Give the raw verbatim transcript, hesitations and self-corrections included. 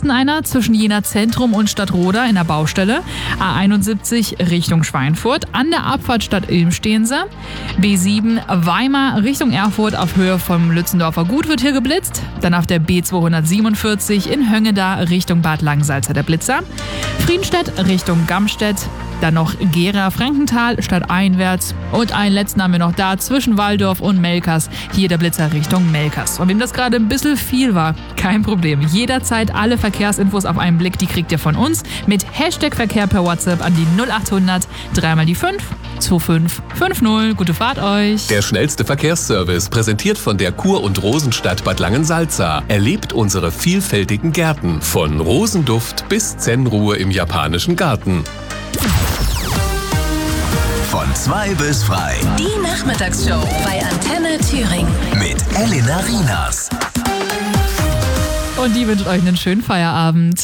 Osten einer zwischen Jena Zentrum und Stadtroda in der Baustelle. A einundsiebzig Richtung Schweinfurt. An der Abfahrt Stadt Ilm stehen sie. B sieben Weimar Richtung Erfurt auf Höhe vom Lützendorfer Gut wird hier geblitzt. Dann auf der B zweihundertsiebenundvierzig in Höngeda Richtung Bad Langsalza der Blitzer. Friedenstedt Richtung Gamstedt. Dann noch Gera, Frankenthal, stadteinwärts. Und einen letzten haben wir noch da, zwischen Walldorf und Melkers. Hier der Blitzer Richtung Melkers. Und wem das gerade ein bisschen viel war, kein Problem. Jederzeit alle Verkehrsinfos auf einen Blick, die kriegt ihr von uns. Mit Hashtag Verkehr per WhatsApp an die null achthundert, dreimal die fünf, zwei fünf fünf null. Gute Fahrt euch. Der schnellste Verkehrsservice, präsentiert von der Kur- und Rosenstadt Bad Langensalza. Erlebt unsere vielfältigen Gärten. Von Rosenduft bis Zen-Ruhe im japanischen Garten. Von zwei bis frei. Die Nachmittagsshow bei Antenne Thüringen. Mit Elena Rienas. Und die wünscht euch einen schönen Feierabend.